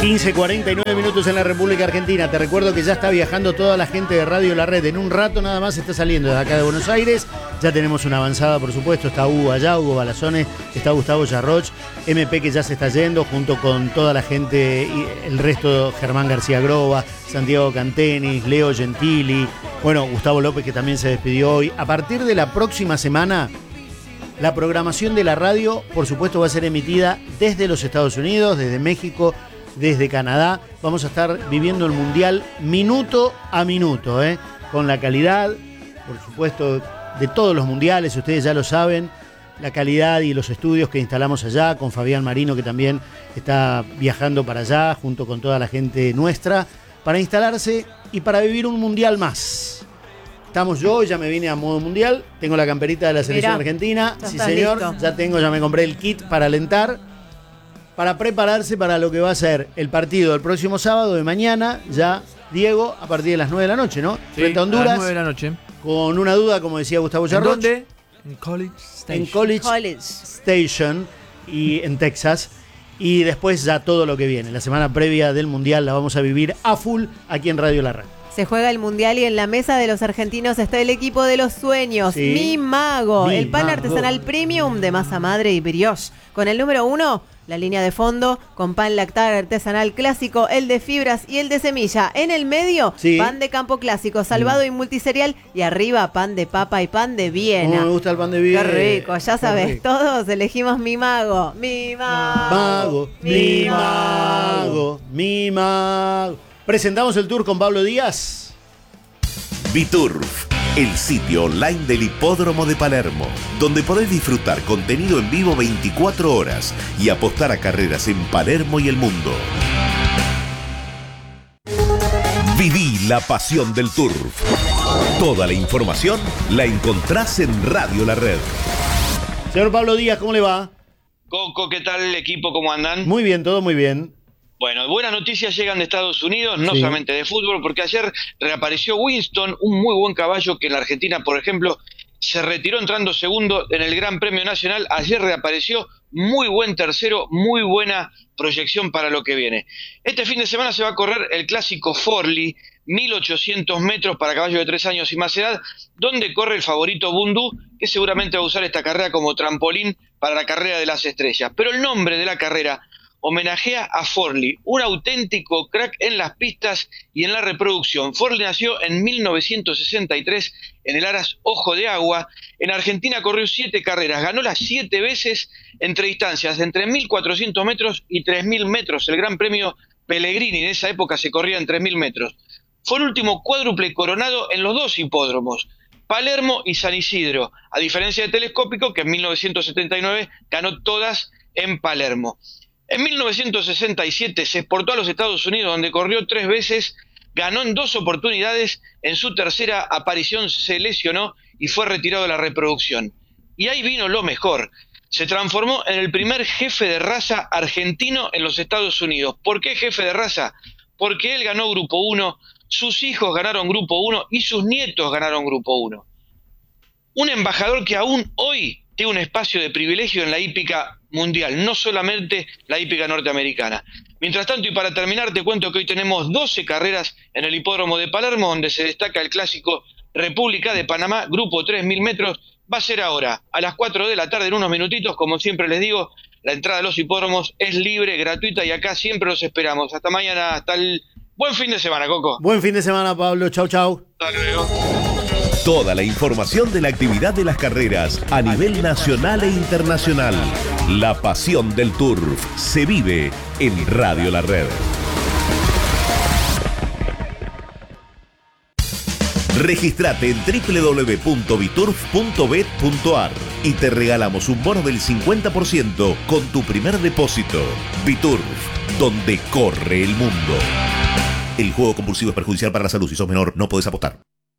15:49 minutos en la República Argentina. Te recuerdo que ya está viajando toda la gente de Radio La Red. En un rato nada más está saliendo de acá de Buenos Aires. Ya tenemos una avanzada, por supuesto. Está Hugo allá, Hugo Balazone, está Gustavo Yarroch, MP que ya se está yendo junto con toda la gente y el resto, Germán García Groba, Santiago Cantenis, Leo Gentili, bueno, Gustavo López que también se despidió hoy. A partir de la próxima semana, la programación de la radio, por supuesto, va a ser emitida desde los Estados Unidos, desde México, desde Canadá. Vamos a estar viviendo el Mundial minuto a minuto, con la calidad, por supuesto, de todos los mundiales, ustedes ya lo saben, la calidad y los estudios que instalamos allá, con Fabián Marino, que también está viajando para allá, junto con toda la gente nuestra, para instalarse y para vivir un Mundial más. Estamos yo, ya me vine a modo mundial, tengo la camperita de la selección argentina, sí señor, listo. Ya me compré el kit para alentar, para prepararse para lo que va a ser el partido del próximo sábado de mañana, ya, Diego, a partir de las 9 de la noche, ¿no? Sí, frente a Honduras. A las 9 de la noche. Con una duda, como decía Gustavo Yarroch. ¿En dónde? En College Station. En College Station y en Texas. Y después ya todo lo que viene. La semana previa del Mundial la vamos a vivir a full aquí en Radio La Red. Se juega el Mundial y en la mesa de los argentinos está el equipo de los sueños, sí. Mi Mago, el pan artesanal premium de masa madre y brioche. Con el número 1, la línea de fondo, con pan lactal artesanal clásico, el de fibras y el de semilla. En el medio, sí. Pan de campo clásico, salvado y multiserial. Y arriba, pan de papa y pan de Viena. Me gusta el pan de Viena. Qué rico, ya sabes, todos elegimos Mi Mago. Mi Mago. Mi Mago. Mi Mago. Presentamos el tour con Pablo Díaz. Biturf, el sitio online del Hipódromo de Palermo, donde podés disfrutar contenido en vivo 24 horas y apostar a carreras en Palermo y el mundo. Viví la pasión del Turf. Toda la información la encontrás en Radio La Red. Señor Pablo Díaz, ¿cómo le va? Coco, ¿qué tal equipo? ¿Cómo andan? Muy bien, todo muy bien. Bueno, buenas noticias llegan de Estados Unidos, no solamente de fútbol, porque ayer reapareció Winston, un muy buen caballo que en la Argentina, por ejemplo, se retiró entrando segundo en el Gran Premio Nacional. Ayer reapareció, muy buen tercero, muy buena proyección para lo que viene. Este fin de semana se va a correr el clásico Forli, 1800 metros para caballos de 3 años y más edad, donde corre el favorito Bundú, que seguramente va a usar esta carrera como trampolín para la carrera de las estrellas. Pero el nombre de la carrera homenajea a Forli, un auténtico crack en las pistas y en la reproducción. Forli nació en 1963 en el Aras Ojo de Agua. En Argentina corrió 7 carreras, ganó las 7 veces entre distancias de entre 1.400 metros y 3.000 metros. El Gran Premio Pellegrini en esa época se corría en 3.000 metros. Fue el último cuádruple coronado en los 2 hipódromos, Palermo y San Isidro, a diferencia de Telescópico, que en 1979 ganó todas en Palermo. En 1967 se exportó a los Estados Unidos, donde corrió 3 veces, ganó en 2 oportunidades, en su tercera aparición se lesionó y fue retirado de la reproducción. Y ahí vino lo mejor, se transformó en el primer jefe de raza argentino en los Estados Unidos. ¿Por qué jefe de raza? Porque él ganó Grupo 1, sus hijos ganaron Grupo 1 y sus nietos ganaron Grupo 1. Un embajador que aún hoy tiene un espacio de privilegio en la hípica mundial, no solamente la hípica norteamericana. Mientras tanto, y para terminar, te cuento que hoy tenemos 12 carreras en el hipódromo de Palermo, donde se destaca el clásico República de Panamá, grupo 3.000 metros. Va a ser ahora, a las 4 de la tarde, en unos minutitos. Como siempre les digo, la entrada a los hipódromos es libre, gratuita, y acá siempre los esperamos. Hasta mañana, hasta el buen fin de semana, Coco. Buen fin de semana, Pablo. Chau, chau. Hasta luego. Toda la información de la actividad de las carreras a nivel nacional e internacional. La pasión del Turf se vive en Radio La Red. Registrate en www.biturf.bet.ar y te regalamos un bono del 50% con tu primer depósito. Biturf, donde corre el mundo. El juego compulsivo es perjudicial para la salud. Si sos menor, no podés apostar.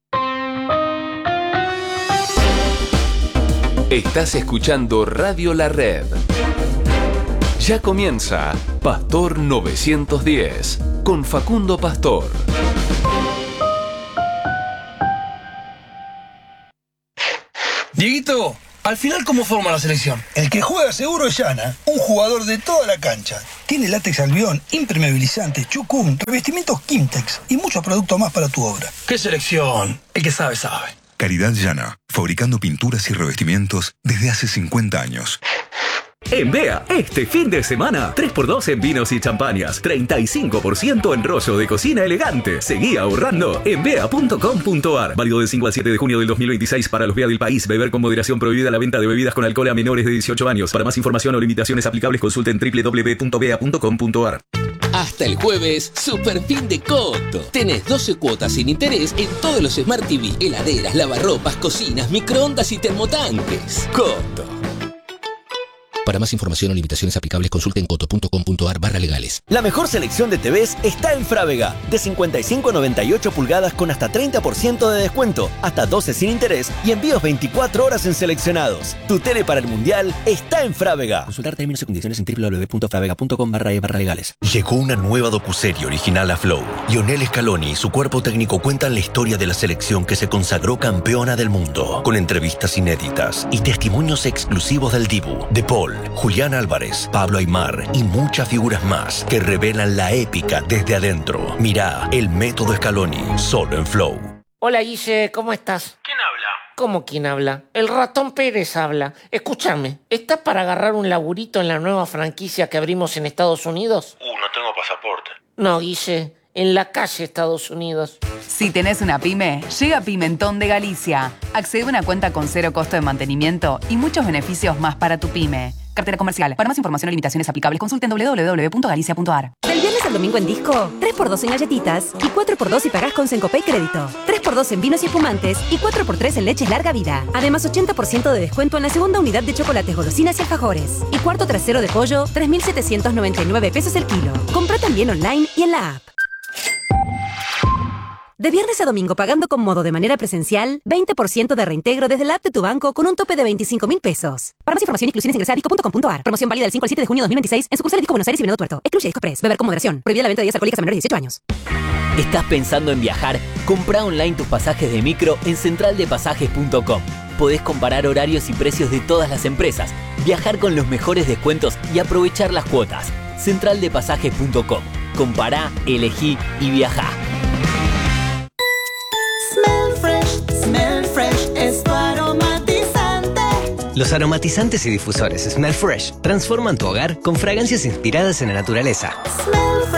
Estás escuchando Radio La Red. Ya comienza Pastor 910 con Facundo Pastor. Dieguito, Al final, ¿cómo forma la selección? El que juega seguro es Yana, un jugador de toda la cancha. Tiene látex albión, impermeabilizante, chucum, revestimientos Kimtex y muchos productos más para tu obra. ¿Qué selección? El que sabe, sabe. Caridad Yana, fabricando pinturas y revestimientos desde hace 50 años. En Bea, este fin de semana, 3x2 en vinos y champañas, 35% en rollo de cocina elegante. Seguí ahorrando en bea.com.ar. Válido del 5 al 7 de junio del 2026 para los Bea del país. Beber con moderación, prohibida la venta de bebidas con alcohol a menores de 18 años. Para más información o limitaciones aplicables, consulten www.bea.com.ar. Hasta el jueves, super fin de Coto. Tenés 12 cuotas sin interés en todos los Smart TV, heladeras, lavarropas, cocinas, microondas y termotanques. Coto. Para más información o limitaciones aplicables, consulten coto.com.ar/legales. La mejor selección de TVs está en Frávega. De 55 a 98 pulgadas con hasta 30% de descuento, hasta 12 sin interés y envíos 24 horas en seleccionados. Tu tele para el Mundial está en Frávega. Consultar términos y condiciones en www.fravega.com/legales. Llegó una nueva docuserie original a Flow. Lionel Scaloni y su cuerpo técnico cuentan la historia de la selección que se consagró campeona del mundo, con entrevistas inéditas y testimonios exclusivos del Dibu, de Paul, Julián Álvarez, Pablo Aimar y muchas figuras más que revelan la épica desde adentro. Mirá El Método Scaloni, solo en Flow. Hola Guille, ¿cómo estás? ¿Quién habla? ¿Cómo quién habla? El ratón Pérez habla. Escúchame, ¿estás para agarrar un laburito en la nueva franquicia que abrimos en Estados Unidos? No tengo pasaporte. No, Guille, en la calle Estados Unidos. Si tenés una pyme, llega Pimentón de Galicia. Accede a una cuenta con 0 costo de mantenimiento y muchos beneficios más para tu pyme. Cartera comercial. Para más información o limitaciones aplicables, consulten www.galicia.ar. Del viernes al domingo en Disco, 3x2 en galletitas y 4x2 si pagás con Sencopay Crédito. 3x2 en vinos y espumantes y 4x3 en leches larga vida. Además, 80% de descuento en la segunda unidad de chocolates, golosinas y alfajores. Y cuarto trasero de pollo, 3.799 pesos el kilo. Compra también online y en la app. De viernes a domingo pagando con modo de manera presencial, 20% de reintegro desde la app de tu banco con un tope de 25.000 pesos. Para más información, inclusiones ingresa a disco.com.ar. Promoción válida del 5 al 7 de junio de 2026 en sucursales Disco Buenos Aires y Venado Tuerto. Excluye Disco Express. Beber con moderación. Prohibida la venta de bebidas alcohólicas a menores de 18 años. ¿Estás pensando en viajar? Comprá online tus pasajes de micro en centraldepasajes.com. Podés comparar horarios y precios de todas las empresas, viajar con los mejores descuentos y aprovechar las cuotas. Centraldepasajes.com. Compará, elegí y viajá. Smell Fresh es tu aromatizante. Los aromatizantes y difusores Smell Fresh transforman tu hogar con fragancias inspiradas en la naturaleza.